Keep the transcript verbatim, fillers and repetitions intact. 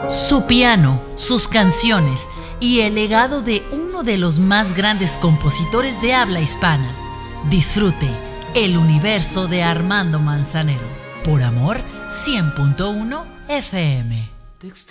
Su piano, sus canciones y el legado de uno de los más grandes compositores de habla hispana. Disfrute el universo de Armando Manzanero. Por Amor cien punto uno F M.